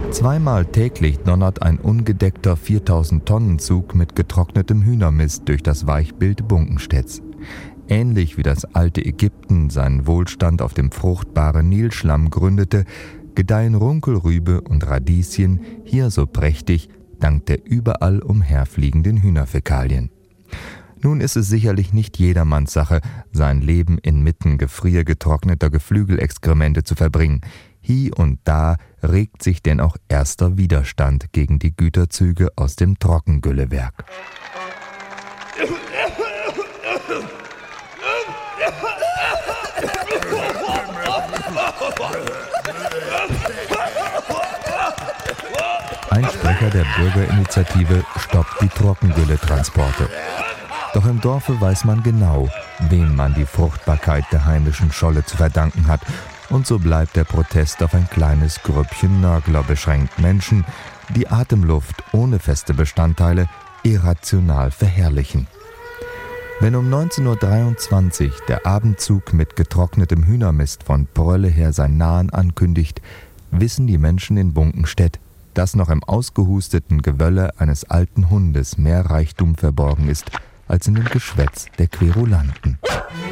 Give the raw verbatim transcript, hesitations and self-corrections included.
Zweimal täglich donnert ein ungedeckter viertausend-Tonnen-Zug mit getrocknetem Hühnermist durch das Weichbild Bunkenstedts. Ähnlich wie das alte Ägypten seinen Wohlstand auf dem fruchtbaren Nilschlamm gründete, gedeihen Runkelrübe und Radieschen hier so prächtig dank der überall umherfliegenden Hühnerfäkalien. Nun ist es sicherlich nicht jedermanns Sache, sein Leben inmitten gefriergetrockneter Geflügelexkremente zu verbringen. Hie und da regt sich denn auch erster Widerstand gegen die Güterzüge aus dem Trockengüllewerk. Ein Sprecher der Bürgerinitiative stoppt die Trockengülletransporte. Doch im Dorfe weiß man genau, wem man die Fruchtbarkeit der heimischen Scholle zu verdanken hat. Und so bleibt der Protest auf ein kleines Grüppchen Nörgler beschränkt. Menschen, die Atemluft ohne feste Bestandteile irrational verherrlichen. Wenn um neunzehn Uhr dreiundzwanzig der Abendzug mit getrocknetem Hühnermist von Prölle her sein Nahen ankündigt, wissen die Menschen in Bunkenstedt, dass noch im ausgehusteten Gewölle eines alten Hundes mehr Reichtum verborgen ist als in dem Geschwätz der Querulanten.